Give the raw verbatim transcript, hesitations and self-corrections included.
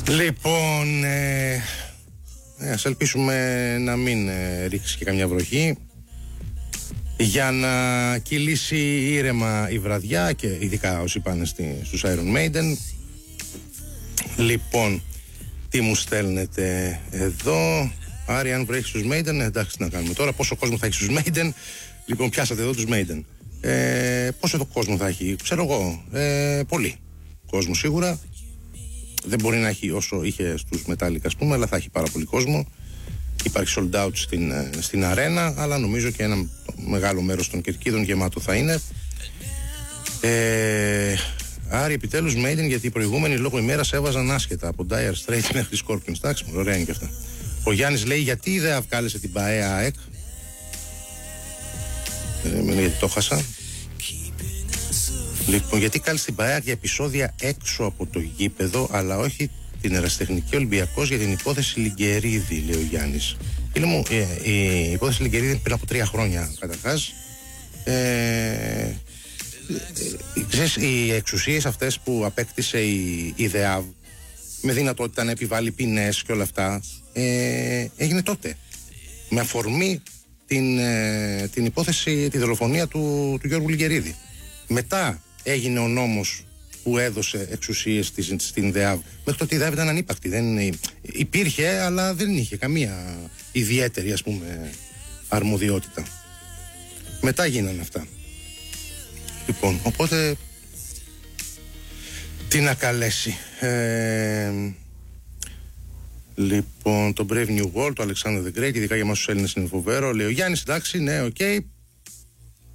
Λοιπόν, ε, ας ελπίσουμε να μην ε, ρίξει και καμιά βροχή για να κυλήσει ήρεμα η βραδιά και ειδικά όσοι πάνε στη, στους Iron Maiden. Λοιπόν, τι μου στέλνετε εδώ? Άρη, αν βρέχει στους Maiden, εντάξει, τι να κάνουμε τώρα, πόσο κόσμο θα έχει στους Maiden? Λοιπόν, πιάσατε εδώ τους Maiden. Ε, πόσο εδώ κόσμο θα έχει? Ξέρω εγώ, ε, πολύ κόσμο σίγουρα. Δεν μπορεί να έχει όσο είχε στους Metallica, ας πούμε, αλλά θα έχει πάρα πολύ κόσμο. Υπάρχει sold out στην, στην αρένα, αλλά νομίζω και ένα μεγάλο μέρος των κερκίδων γεμάτο θα είναι. Ε, Άρη, επιτέλους Maiden, γιατί οι προηγούμενοι λόγω ημέρας έβαζαν άσχετα από Dire Straits μέχρι Scorpions. Εντάξει, ωραία είναι και αυτά. Ο Γιάννης λέει, γιατί δεν αυκάλεσε την ΠΑΕΑ ΑΕΚ? Ε, γιατί το χάσα. Λοιπόν, γιατί κάλεσε την ΠΑΕΑ για επεισόδια έξω από το γήπεδο, αλλά όχι την Ερασιτεχνική Ολυμπιακός για την υπόθεση Λιγκερίδη, λέει ο Γιάννης. Φίλε μου, η, η υπόθεση Λιγκερίδη πριν από τρία χρόνια καταρχάς. Ε, ε, ξέρεις, οι εξουσίες αυτές που απέκτησε η, η ΔΕΑΒ με δυνατότητα να επιβάλλει ποινές και όλα αυτά, ε, έγινε τότε. Με αφορμή την, ε, την υπόθεση, τη δολοφονία του, του Γιώργου Λιγκερίδη. Μετά έγινε ο νόμος που έδωσε εξουσίες στην, στην ΔΕΑΒ. Μέχρι τότε η ΔΕΑΒ ήταν ανύπαρκτη. Δεν, υπήρχε, αλλά δεν είχε καμία ιδιαίτερη, ας πούμε, αρμοδιότητα. Μετά γίνανε αυτά. Λοιπόν, οπότε τι να καλέσει. Ε, λοιπόν, το Brave New World, το Alexander the Great, ειδικά για εμάς τους Έλληνες είναι φοβερό. Λέει ο Γιάννης, εντάξει, ναι, οκ. Okay.